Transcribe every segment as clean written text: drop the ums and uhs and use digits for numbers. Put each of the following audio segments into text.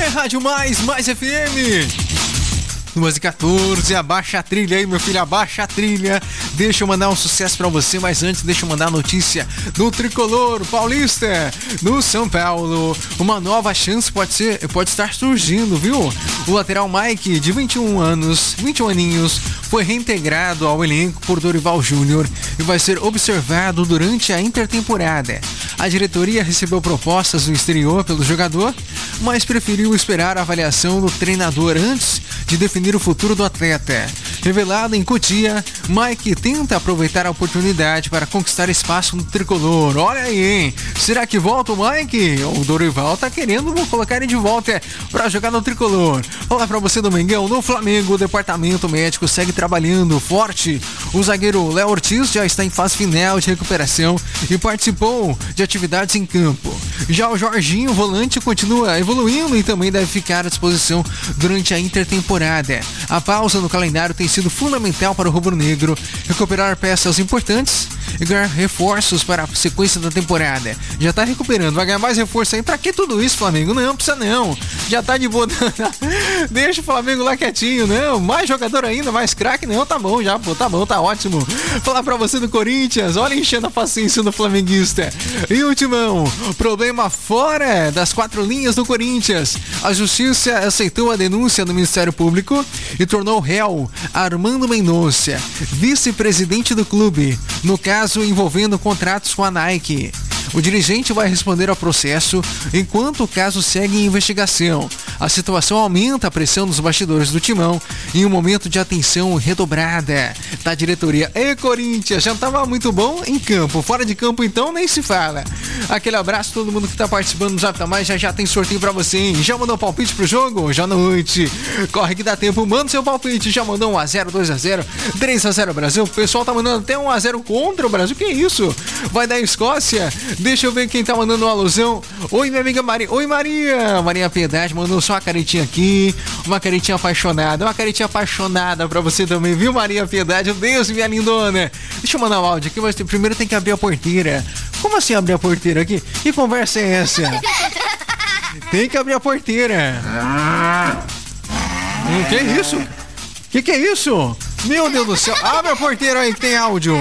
É Rádio Mais FM. 2h14, abaixa a trilha aí, meu filho, abaixa a trilha. Deixa eu mandar um sucesso pra você, mas antes deixa eu mandar a notícia do Tricolor Paulista no São Paulo. Uma nova chance pode estar surgindo, viu? O lateral Mike, de 21 aninhos, foi reintegrado ao elenco por Dorival Júnior e vai ser observado durante a intertemporada. A diretoria recebeu propostas do exterior pelo jogador, mas preferiu esperar a avaliação do treinador antes de definir o futuro do atleta. Revelado em Cotia, Mike tenta aproveitar a oportunidade para conquistar espaço no Tricolor. Olha aí, hein? Será que volta o Mike? O Dorival tá querendo colocar ele de volta para jogar no Tricolor. Olá para você, Domingão. No Flamengo, o departamento médico segue trabalhando forte. O zagueiro Léo Ortiz já está em fase final de recuperação e participou de atividades em campo. Já o Jorginho, volante, continua evoluindo e também deve ficar à disposição durante a intertemporada. A pausa no calendário tem sido fundamental para o rubro-negro recuperar peças importantes e ganhar reforços para a sequência da temporada. Já tá recuperando, vai ganhar mais reforço aí. Pra que tudo isso, Flamengo? Não precisa não. Já tá de boa. Deixa o Flamengo lá quietinho, não. Mais jogador ainda, mais craque, não. Tá bom já, pô, tá bom, tá ótimo. Falar pra você do Corinthians, olha enchendo a paciência do flamenguista. E ultimão, problema fora das 4 linhas do Corinthians. A justiça aceitou a denúncia do Ministério Público e tornou réu Armando Mendonça, vice-presidente do clube, no caso envolvendo contratos com a Nike. O dirigente vai responder ao processo enquanto o caso segue em investigação. A situação aumenta a pressão nos bastidores do Timão em um momento de atenção redobrada da diretoria. E Corinthians, já estava muito bom em campo, fora de campo então nem se fala. Aquele abraço a todo mundo que está participando no Zap da Mais, já tem sorteio para você, hein? Já mandou palpite pro jogo? Já noite. Corre que dá tempo, manda seu palpite. Já mandou 1x0, 2x0, 3x0 Brasil. O pessoal tá mandando até 1x0 contra o Brasil. Que isso? Vai dar Escócia? Deixa eu ver quem tá mandando uma alusão. Oi, minha amiga Maria. Oi, Maria. Maria Piedade mandou só uma caretinha aqui. Uma caretinha apaixonada. Uma caretinha apaixonada pra você também, viu, Maria Piedade? Deus, minha lindona. Deixa eu mandar um áudio aqui, mas primeiro tem que abrir a porteira. Como assim abrir a porteira aqui? Que conversa é essa? Tem que abrir a porteira. Que é isso? Que é isso? Meu Deus do céu, abre a porteira aí que tem áudio.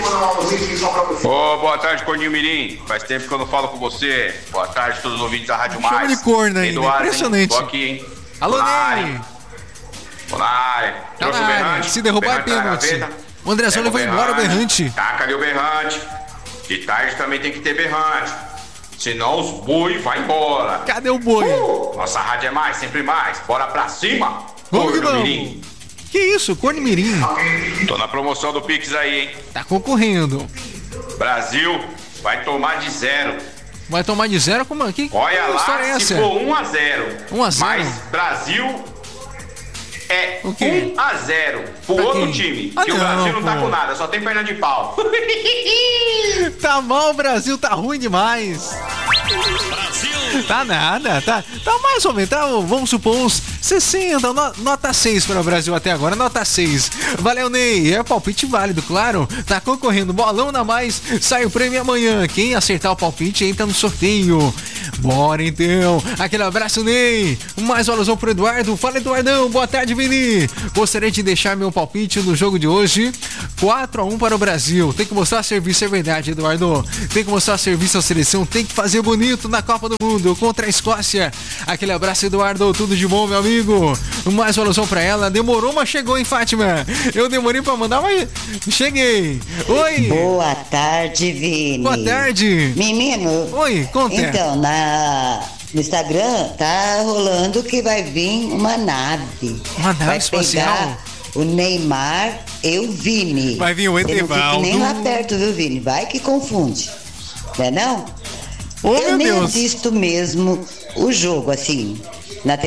Boa tarde, Corninho Mirim. Faz tempo que eu não falo com você. Boa tarde a todos os ouvintes da Rádio Mais. Chama de corno ainda, impressionante. Tô aqui, hein? Alô, Ney. Trouxe o Berrante. Se derrubar é pênalti. O Andrezão levou embora o Berrante. Tá, cadê o Berrante? De tarde também tem que ter Berrante. Senão os boi vai embora. Cadê o boi? Nossa rádio é mais, sempre mais. Bora pra cima. Corno Mirim. Que isso, Corno Mirim? Tô na promoção do Pix aí, hein? Tá concorrendo. Brasil vai tomar de 0. Vai tomar de 0? Como aqui? Olha lá, é se for 1x0. 1x0? Mas Brasil é 1x0 pro outro time. Que o Brasil não tá com nada, só tem perna de pau. Tá mal, o Brasil tá ruim demais. Brasil! Tá nada, tá mais ou menos, tá, vamos supor uns 60, nota 6 para o Brasil até agora, nota 6. Valeu, Ney, é palpite válido, claro, tá concorrendo, bolão na Mais, sai o prêmio amanhã, quem acertar o palpite entra no sorteio. Bora então, aquele abraço, Ney, mais uma alusão pro Eduardo. Fala, Eduardão, boa tarde, Vini. Gostaria de deixar meu palpite no jogo de hoje, 4-1 para o Brasil. Tem que mostrar serviço, é verdade, Eduardo, tem que mostrar serviço à seleção, tem que fazer bonito na Copa do Mundo contra a Escócia. Aquele abraço, Eduardo, tudo de bom, meu amigo. Mais uma alusão pra ela, demorou, mas chegou, hein, Fátima? Eu demorei pra mandar, mas cheguei. Oi. Boa tarde, Vini. Boa tarde. Menino. Oi, conta. Então, no Instagram tá rolando que vai vir uma nave. Uma nave vai espacial? Pegar o Neymar e o Vini. Vai vir o Etevaldo. Não fique nem lá perto, viu, Vini? Vai que confunde. Não é não? Oh, eu nem Deus. assisto mesmo o jogo, assim, na